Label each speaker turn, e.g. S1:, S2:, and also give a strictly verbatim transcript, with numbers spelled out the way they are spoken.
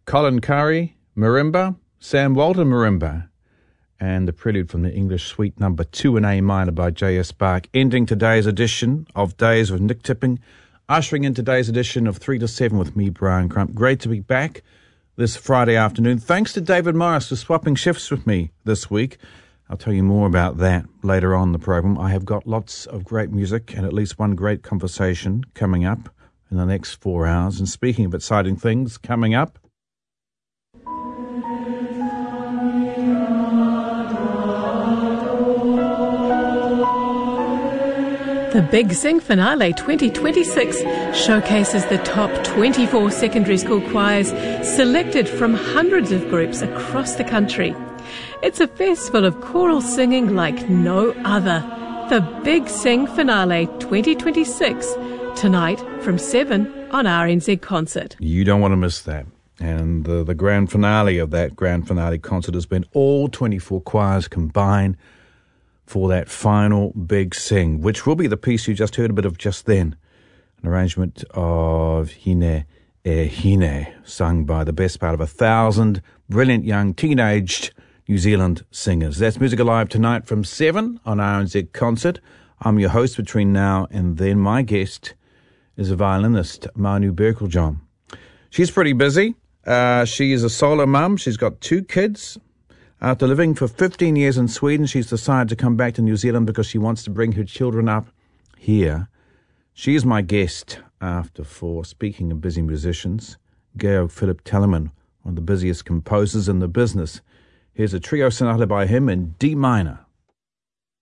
S1: Colin Curry, Marimba, Sam Walton Marimba, and the prelude from the English Suite number two in A minor by J S Bach, ending today's edition of Days with Nick Tipping, ushering in today's edition of three to seven with me, Brian Crump. Great to be back this Friday afternoon. Thanks to David Morris for swapping shifts with me this week. I'll tell you more about that later on in the program. I have got lots of great music and at least one great conversation coming up in the next four hours. And speaking of exciting things coming up,
S2: the Big Sing Finale twenty twenty-six showcases the top twenty-four secondary school choirs selected from hundreds of groups across the country. It's a festival of choral singing like no other. The Big Sing Finale twenty twenty-six, tonight from seven on R N Z Concert.
S1: You don't want to miss that. And the, the grand finale of that grand finale concert has been all twenty-four choirs combined for that final Big Sing, which will be the piece you just heard a bit of just then, an arrangement of Hine e Hine, sung by the best part of a thousand brilliant young teenaged New Zealand singers. That's Music Alive tonight from seven on R N Z Concert. I'm your host between now and then. My guest is a violinist, Manu Berkeljohn. She's pretty busy. Uh, she is a solo mum. She's got two kids. After living for fifteen years in Sweden, she's decided to come back to New Zealand because she wants to bring her children up here. She is my guest after four. Speaking of busy musicians, Georg Philipp Telemann, one of the busiest composers in the business. Here's a trio sonata by him in D minor.